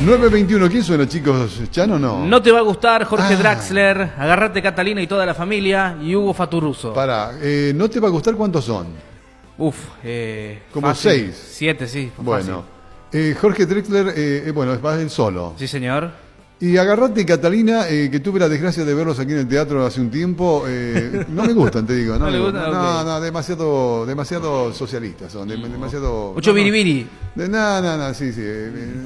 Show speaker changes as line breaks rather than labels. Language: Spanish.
9:21, ¿quién suena, chicos? ¿Chano o no?
No te va a gustar, Jorge Draxler, Agárrate Catalina y toda la familia, y Hugo Faturuso.
Pará, ¿no te va a gustar cuántos son?
Uf,
como
fácil.
6.
7, sí.
Bueno, Jorge Drexler, bueno, va él solo.
Sí, señor.
Y Agárrate Catalina, que tuve la desgracia de verlos aquí en el teatro hace un tiempo, no me gustan, te digo.
¿No le gustan?
No, demasiado socialistas son, demasiado...
Mucho biribiri.
No, sí.